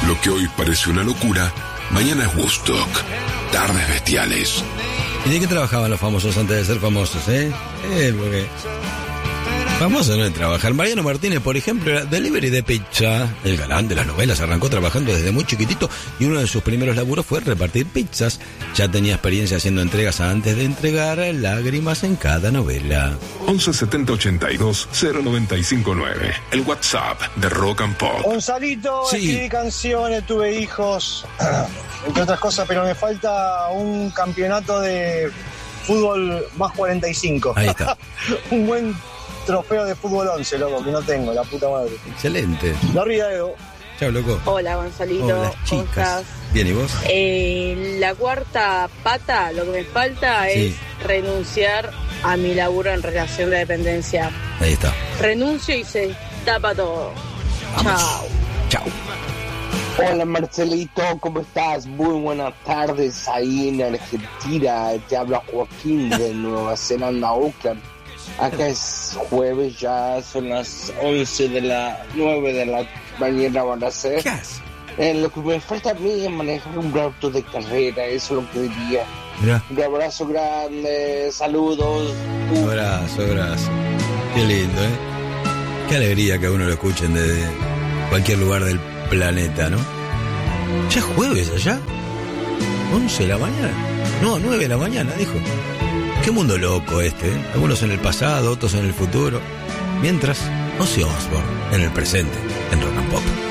Lo que hoy parece una locura, mañana es Woodstock. Tardes bestiales. ¿Y de qué trabajaban los famosos antes de ser famosos, porque... famoso no es trabajar. Mariano Martínez, por ejemplo, era delivery de pizza. El galán de las novelas arrancó trabajando desde muy chiquitito y uno de sus primeros laburos fue repartir pizzas. Ya tenía experiencia haciendo entregas antes de entregar lágrimas en cada novela. 11 70 82 0959. El WhatsApp de Rock and Pop. Gonzalito, Sí. escribí canciones, tuve hijos, entre otras cosas, pero me falta un campeonato de fútbol más 45. Ahí está. Un buen trofeo de fútbol 11, loco, que no tengo, la puta madre. Excelente. La ría, Edo. Chao, loco. Hola, Gonzalito. Hola, ¿Cómo chicas. estás? Bien, ¿y vos? La cuarta pata, lo que me falta Sí. es renunciar a mi laburo en relación de dependencia. Ahí está. Renuncio y se tapa todo. Chao. Chao. Hola Marcelito, ¿cómo estás? Muy buenas tardes ahí en Argentina. Te habla Joaquín de Nueva Zelanda, Auckland. Acá es jueves, ya son las 9 de la mañana van a ser. ¿Qué haces? Lo que me falta a mí es manejar un auto de carrera, eso es lo que diría. Mirá. Un abrazo grande, saludos. Abrazo. Qué lindo, Qué alegría que a uno lo escuchen desde cualquier lugar del planeta, ¿no? Ya es jueves allá. 11 de la mañana. No, 9 de la mañana, dijo. Qué mundo loco este, Algunos en el pasado, otros en el futuro. Mientras, Ozzy Osbourne en el presente, en Rock and Pop.